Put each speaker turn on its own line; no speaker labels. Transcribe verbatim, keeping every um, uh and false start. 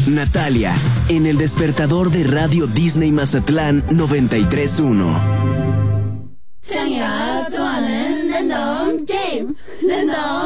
Natalia, en el despertador de Radio Disney Mazatlán noventa y tres punto uno.
청야 좋아하는 랜덤 게임 랜덤